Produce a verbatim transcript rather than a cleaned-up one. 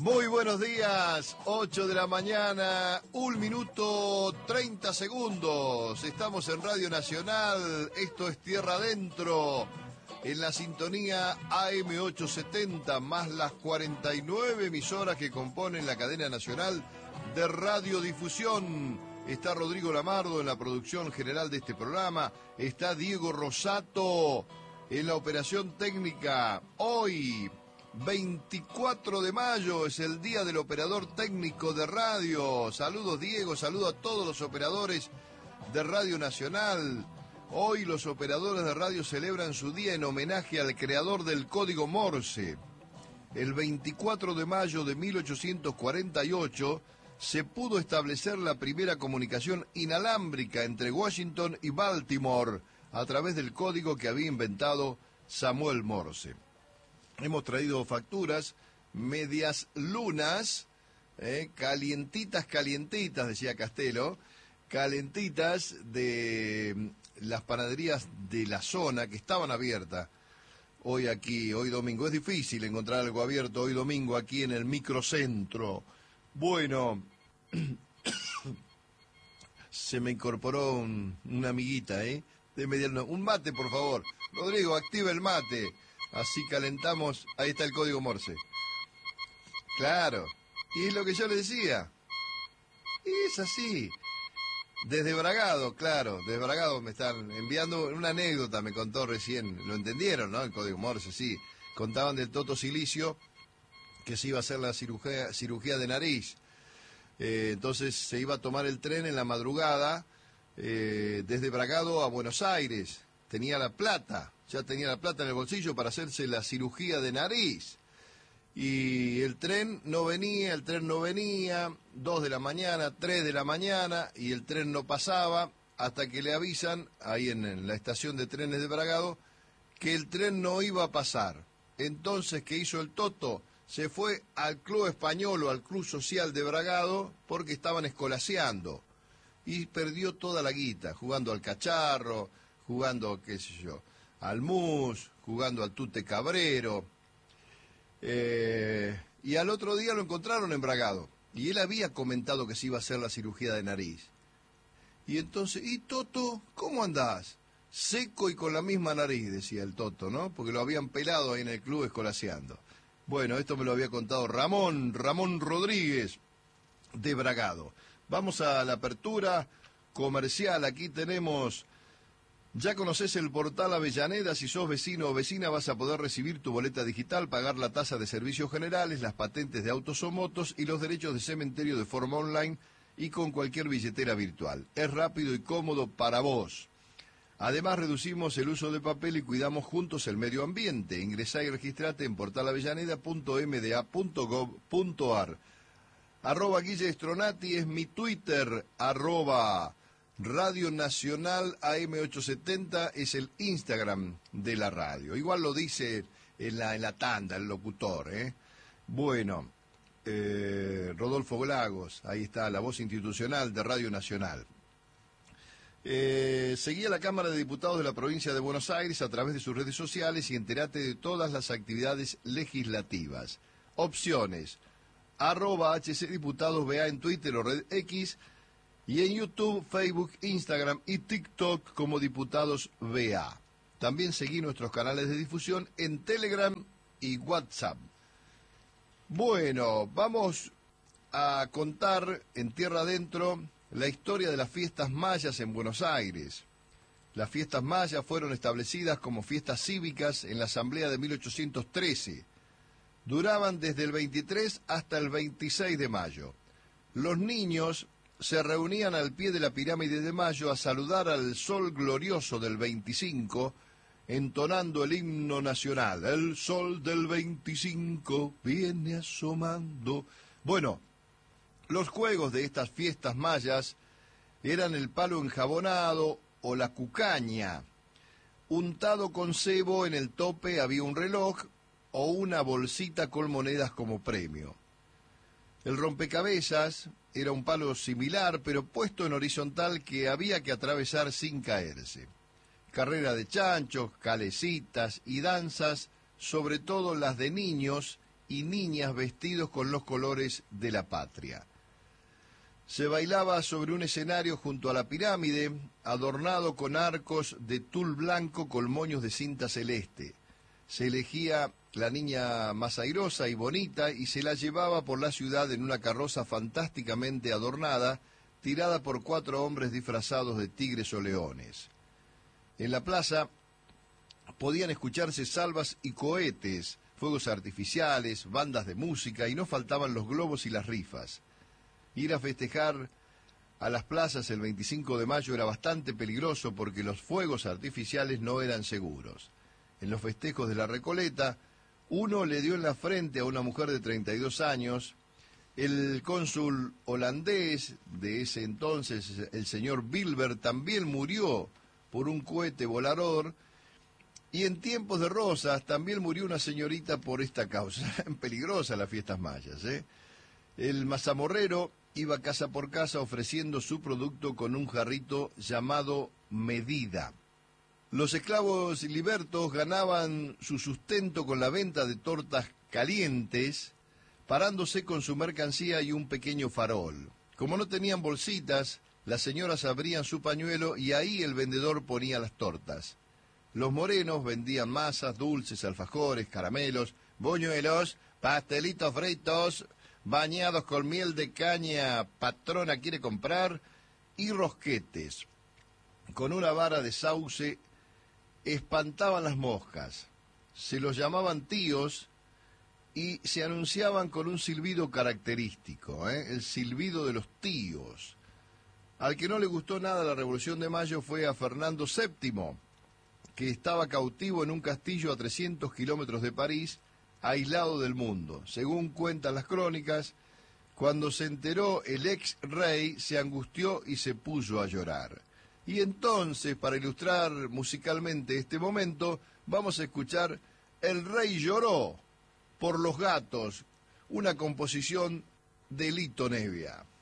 Muy buenos días, ocho de la mañana, un minuto treinta segundos. Estamos en Radio Nacional, esto es Tierra Adentro, en la sintonía A M ochocientos setenta, más las cuarenta y nueve emisoras que componen la cadena nacional de radiodifusión. Está Rodrigo Lamardo en la producción general de este programa, está Diego Rosato en la operación técnica. Hoy, veinticuatro de mayo, es el día del operador técnico de radio. Saludos, Diego, saludo a todos los operadores de Radio Nacional. Hoy los operadores de radio celebran su día en homenaje al creador del código Morse. El veinticuatro de mayo de mil ochocientos cuarenta y ocho se pudo establecer la primera comunicación inalámbrica entre Washington y Baltimore a través del código que había inventado Samuel Morse. Hemos traído facturas, medias lunas, eh, calientitas, calientitas, decía Castelo, calentitas de las panaderías de la zona que estaban abiertas. Hoy aquí, hoy domingo, es difícil encontrar algo abierto hoy domingo aquí en el microcentro. Bueno, se me incorporó un, una amiguita, ¿eh? De media luna. Un mate, por favor. Rodrigo, activa el mate. Así calentamos, ahí está el código Morse. Claro, y es lo que yo le decía. Y es así. Desde Bragado, claro, desde Bragado me están enviando una anécdota, me contó recién. Lo entendieron, ¿no? El código Morse, sí. Contaban del Toto Silicio, que se iba a hacer la cirugía, cirugía de nariz. Eh, entonces se iba a tomar el tren en la madrugada, eh, desde Bragado a Buenos Aires. Tenía la plata. Ya tenía la plata en el bolsillo para hacerse la cirugía de nariz. Y el tren no venía, el tren no venía, dos de la mañana, tres de la mañana, y el tren no pasaba, hasta que le avisan, ahí en, en la estación de trenes de Bragado, que el tren no iba a pasar. Entonces, ¿qué hizo el Toto? Se fue al Club Español o al Club Social de Bragado, porque estaban escolaseando. Y perdió toda la guita, jugando al cacharro, jugando, qué sé yo, al mus, jugando al tute cabrero, eh, y al otro día lo encontraron en Bragado, y él había comentado que se iba a hacer la cirugía de nariz. Y entonces, ¿y Toto, cómo andás? Seco y con la misma nariz, decía el Toto, ¿no? Porque lo habían pelado ahí en el club escolaseando. Bueno, esto me lo había contado Ramón, Ramón Rodríguez, de Bragado. Vamos a la apertura comercial, aquí tenemos... Ya conoces el portal Avellaneda, si sos vecino o vecina vas a poder recibir tu boleta digital, pagar la tasa de servicios generales, las patentes de autos o motos y los derechos de cementerio de forma online y con cualquier billetera virtual. Es rápido y cómodo para vos. Además reducimos el uso de papel y cuidamos juntos el medio ambiente. Ingresá y registrate en portal avellaneda punto m d a punto gov punto a r. Arroba Guille Stronati es mi Twitter, arroba... Radio Nacional A M ochocientos setenta es el Instagram de la radio. Igual lo dice en la, en la tanda, el locutor, ¿eh? Bueno, eh, Rodolfo Lagos, ahí está la voz institucional de Radio Nacional. Eh, seguí a la Cámara de Diputados de la provincia de Buenos Aires a través de sus redes sociales y entérate de todas las actividades legislativas. Opciones, arroba H C Diputados B A en Twitter o Red X, y en YouTube, Facebook, Instagram y TikTok como Diputados B A. También seguí nuestros canales de difusión en Telegram y WhatsApp. Bueno, vamos a contar en Tierra Adentro la historia de las fiestas mayas en Buenos Aires. Las fiestas mayas fueron establecidas como fiestas cívicas en la Asamblea de mil ochocientos trece. Duraban desde el veintitrés hasta el veintiséis de mayo. Los niños se reunían al pie de la pirámide de Mayo a saludar al sol glorioso del veinticinco, entonando el himno nacional. El sol del veinticinco viene asomando. Bueno, los juegos de estas fiestas mayas eran el palo enjabonado o la cucaña. Untado con cebo en el tope había un reloj o una bolsita con monedas como premio. El rompecabezas era un palo similar, pero puesto en horizontal que había que atravesar sin caerse. Carrera de chanchos, calecitas y danzas, sobre todo las de niños, y niñas vestidos con los colores de la patria. Se bailaba sobre un escenario junto a la pirámide, adornado con arcos de tul blanco con moños de cinta celeste. Se elegía la niña más airosa y bonita y se la llevaba por la ciudad en una carroza fantásticamente adornada, tirada por cuatro hombres disfrazados de tigres o leones. En la plaza podían escucharse salvas y cohetes, fuegos artificiales, bandas de música y no faltaban los globos y las rifas. Ir a festejar a las plazas el veinticinco de mayo era bastante peligroso porque los fuegos artificiales no eran seguros. En los festejos de la Recoleta, uno le dio en la frente a una mujer de treinta y dos años. El cónsul holandés de ese entonces, el señor Bilber, también murió por un cohete volador. Y en tiempos de Rosas también murió una señorita por esta causa. Peligrosas las fiestas mayas, ¿eh? El mazamorrero iba casa por casa ofreciendo su producto con un jarrito llamado medida. Los esclavos libertos ganaban su sustento con la venta de tortas calientes, parándose con su mercancía y un pequeño farol. Como no tenían bolsitas, las señoras abrían su pañuelo y ahí el vendedor ponía las tortas. Los morenos vendían masas, dulces, alfajores, caramelos, buñuelos, pastelitos fritos, bañados con miel de caña, patrona quiere comprar, y rosquetes. Con una vara de sauce espantaban las moscas. Se los llamaban tíos y se anunciaban con un silbido característico, ¿eh? El silbido de los tíos. Al que no le gustó nada la Revolución de Mayo fue a Fernando séptimo, que estaba cautivo en un castillo a trescientos kilómetros de París, aislado del mundo. Según cuentan las crónicas, cuando se enteró el ex rey se angustió y se puso a llorar. Y entonces, para ilustrar musicalmente este momento, vamos a escuchar El rey lloró por los gatos, una composición de Lito Nevia.